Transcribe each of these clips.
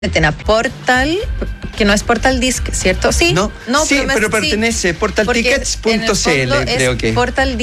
meten a Portal, que no es Portal Disc, ¿cierto? Sí, no, sí, pero pertenece a portaltickets.cl, creo que.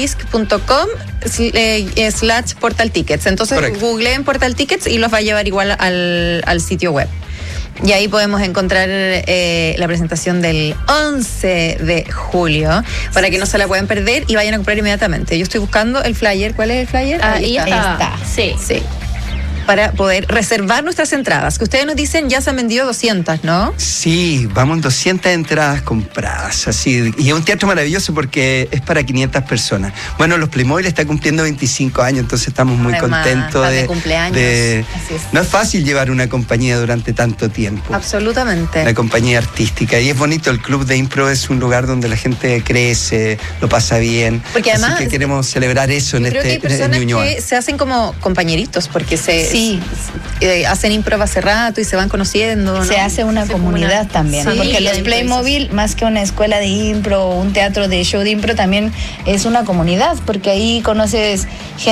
portaldisc.com/portaltickets. Entonces, correcto, googleen Portal Tickets y los va a llevar igual al sitio web. Y ahí podemos encontrar la presentación del 11 de julio para que no se la puedan perder y vayan a comprar inmediatamente. Yo estoy buscando el flyer. ¿Cuál es el flyer? Ahí está. Sí. Para poder reservar nuestras entradas, que ustedes nos dicen ya se han vendido 200, ¿no? Sí, vamos 200 entradas compradas, así, y es un teatro maravilloso porque es para 500 personas. Bueno, los Playmobil está cumpliendo 25 años, entonces estamos muy contentos de cumpleaños. Así es. No es fácil llevar una compañía durante tanto tiempo. Absolutamente. La compañía artística, y es bonito, el Club de Impro es un lugar donde la gente crece, lo pasa bien. Porque además, así que queremos celebrar eso en creo que hay personas que se hacen como compañeritos, porque hacen impro hace rato y se van conociendo, ¿no? Se hace una comunidad también, sí, porque los Playmobil, más que una escuela de impro o un teatro de show de impro, también es una comunidad, porque ahí conoces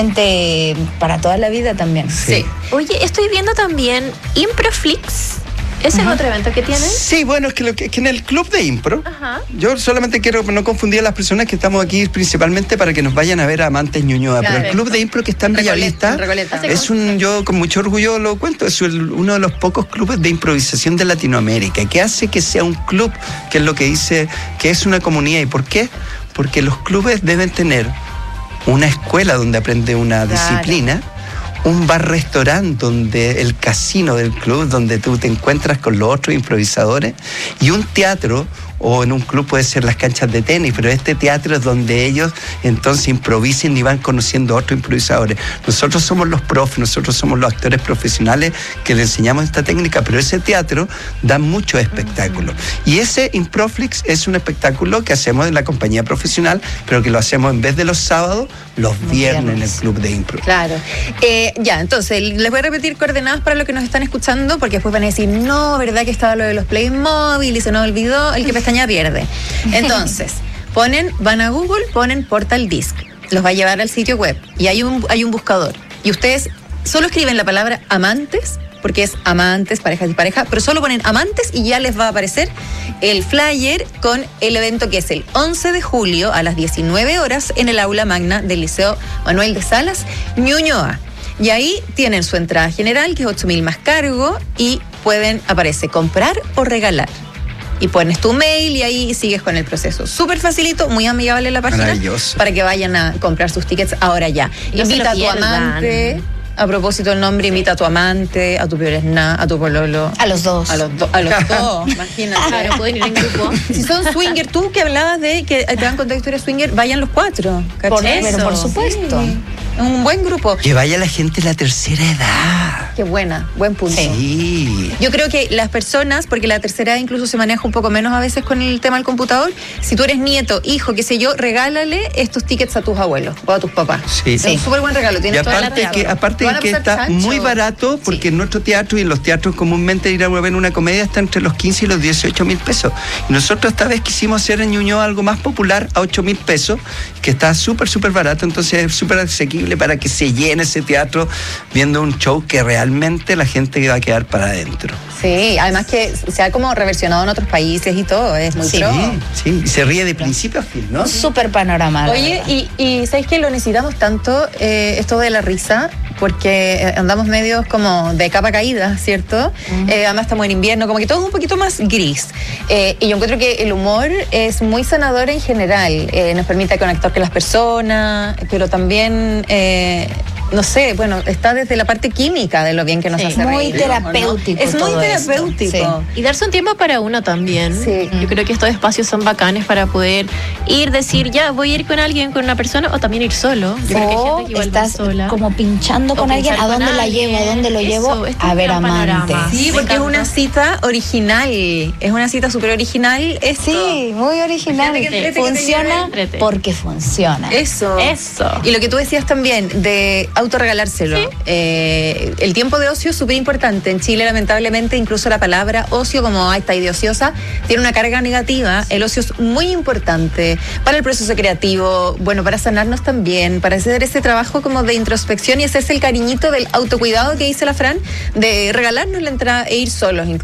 gente para toda la vida también. Sí. Oye, estoy viendo también Improflix. ¿Ese es otro evento que tienen? Sí, bueno, es que en el Club de Impro, yo solamente quiero no confundir a las personas que estamos aquí principalmente para que nos vayan a ver a Amantes Ñuñoa, pero el Club de Impro que está en Bellavista es yo con mucho orgullo lo cuento, es uno de los pocos clubes de improvisación de Latinoamérica, que hace que sea un club, que es lo que dice, que es una comunidad. ¿Y por qué? Porque los clubes deben tener una escuela donde aprende una disciplina, un bar-restaurante donde el casino del club, donde tú te encuentras con los otros improvisadores, y un teatro, o en un club puede ser las canchas de tenis, pero este teatro es donde ellos entonces improvisen y van conociendo a otros improvisadores. Nosotros somos los profes, nosotros somos los actores profesionales que le enseñamos esta técnica, pero ese teatro da muchos espectáculos. Y ese Improflix es un espectáculo que hacemos en la compañía profesional, pero que lo hacemos en vez de los sábados, los viernes en el Club de Impro. Claro. Ya, entonces, les voy a repetir coordenadas para los que nos están escuchando, porque después van a decir, no, ¿verdad que estaba lo de los Playmobil y se nos olvidó? El que pestaña pierde. Entonces, van a Google, ponen Portal Disc, los va a llevar al sitio web y hay un buscador. Y ustedes solo escriben la palabra amantes, porque es amantes, parejas y pareja, pero solo ponen amantes y ya les va a aparecer el flyer con el evento que es el 11 de julio a las 19 horas en el aula magna del Liceo Manuel de Salas, Ñuñoa. Y ahí tienen su entrada general, que es 8.000 más cargo, y aparece comprar o regalar. Y pones tu mail y ahí sigues con el proceso. Súper facilito, muy amigable la página. Maravilloso. Para que vayan a comprar sus tickets ahora ya. No invita a tu amante. A propósito del nombre, invita a tu amante, a tu peoresna, a tu pololo. A los dos. A los dos, imagínate. Claro, pueden ir en grupo. Si son swinger, tú que hablabas de que te van a contar historias swinger, vayan los 4. Pero por supuesto. Sí. Un buen grupo. Que vaya la gente de la tercera edad. Qué buena, buen punto. Sí. Yo creo que las personas, porque la tercera edad incluso se maneja un poco menos a veces con el tema del computador, si tú eres nieto, hijo, qué sé yo, regálale estos tickets a tus abuelos o a tus papás. Sí. Es un súper buen regalo. Tienes toda la aparte de que está muy barato, porque en nuestro teatro y en los teatros comúnmente ir a ver una comedia está entre los 15 y los 18.000 pesos. Y nosotros esta vez quisimos hacer en Ñuñoa algo más popular a 8.000 pesos, que está súper barato, entonces es súper asequible para que se llene ese teatro viendo un show que realmente la gente va a quedar para adentro. Sí, además que se ha como reversionado en otros países y todo, es muy pro. Sí, y se ríe de principio a fin, ¿no? Un súper panorama. Oye, y ¿sabes qué? Lo necesitamos tanto, esto de la risa, porque andamos medios como de capa caída, ¿cierto? Además estamos en invierno, como que todo es un poquito más gris. Y yo encuentro que el humor es muy sanador en general, nos permite conectar con las personas, pero también... no sé, bueno, está desde la parte química de lo bien que nos hace reír. Muy terapéutico. Es muy terapéutico. Sí. Y darse un tiempo para uno también. Sí. Yo creo que estos espacios son bacanes para poder decir, ya, voy a ir con alguien, con una persona, o también ir solo. Yo creo que hay gente que igual estás va sola. como pinchando con alguien, ¿a dónde la llevo? ¿A dónde lo llevo? A ver amantes. Sí, porque es una cita original. Es una cita súper original. Sí, muy original. Fíjate que Funciona entrete. porque funciona. Eso. Eso. Y lo que tú decías también de autorregalárselo. ¿Sí? El tiempo de ocio es súper importante. En Chile, lamentablemente, incluso la palabra ocio, como está idiosiosa, tiene una carga negativa. El ocio es muy importante para el proceso creativo, bueno, para sanarnos también, para hacer ese trabajo como de introspección, y ese es el cariñito del autocuidado que dice la Fran, de regalarnos la entrada e ir solos incluso.